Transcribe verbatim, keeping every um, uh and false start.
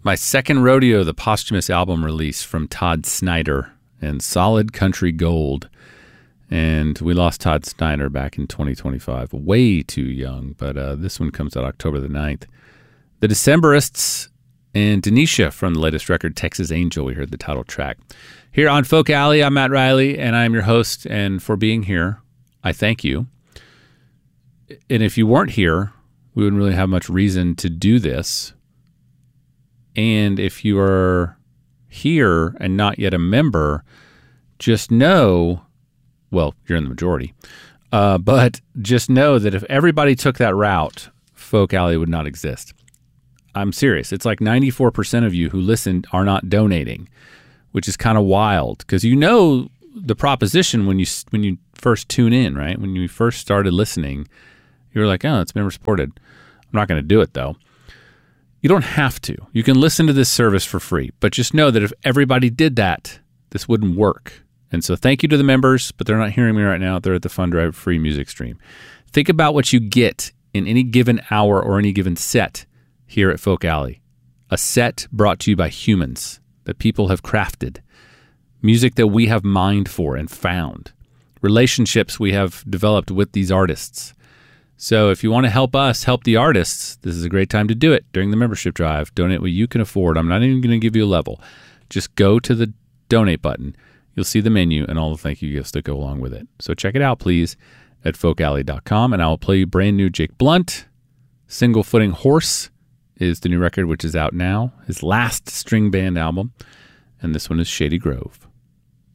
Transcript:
My second rodeo, the posthumous album release from Todd Snyder and Solid Country Gold. And we lost Todd Snyder back in twenty twenty-five. Way too young, but uh, this one comes out October the ninth. The Decemberists and Denisha from the latest record, Texas Angel. We heard the title track. Here on Folk Alley, I'm Matt Riley, and I'm your host. And for being here, I thank you. And if you weren't here, we wouldn't really have much reason to do this. And if you are here and not yet a member, just know, well, you're in the majority, uh, but just know that if everybody took that route, Folk Alley would not exist. I'm serious. It's like ninety-four percent of you who listen are not donating, which is kind of wild because you know the proposition when you when you first tune in, right? When you first started listening, you were like, oh, it's member supported. I'm not going to do it, though. You don't have to. You can listen to this service for free, but just know that if everybody did that, this wouldn't work. And so thank you to the members, but they're not hearing me right now. They're at the Fun Drive free music stream. Think about what you get in any given hour or any given set here at Folk Alley. A set brought to you by humans that people have crafted. Music that we have mined for and found. Relationships we have developed with these artists. So if you want to help us help the artists, this is a great time to do it during the membership drive. Donate what you can afford. I'm not even going to give you a level. Just go to the donate button. You'll see the menu and all the thank you gifts that go along with it. So check it out, please, at folk alley dot com. And I will play you brand new Jake Blunt. Single Footing Horse is the new record, which is out now. His last string band album. And this one is Shady Grove.